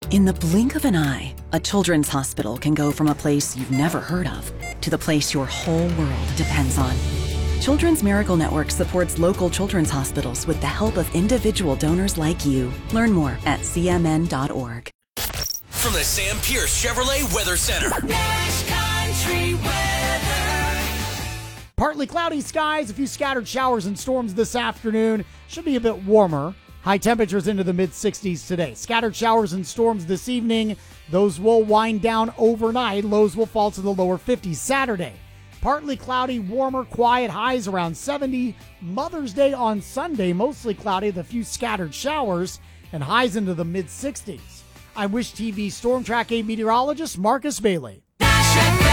In the blink of an eye, a children's hospital can go from a place you've never heard of to the place your whole world depends on. Children's Miracle Network supports local children's hospitals with the help of individual donors like you. Learn more at cmn.org. From the Sam Pierce Chevrolet Weather Center. Nash Country Weather. Partly cloudy skies, a few scattered showers and storms this afternoon. Should be a bit warmer. High temperatures into the mid-60s today. Scattered showers and storms this evening. Those will wind down overnight. Lows will fall to the lower 50s Saturday. Partly cloudy, warmer, quiet, highs around 70. Mother's Day on Sunday, mostly cloudy with a few scattered showers and highs into the mid-60s. I'm Wish TV Storm Track 8 meteorologist Marcus Bailey.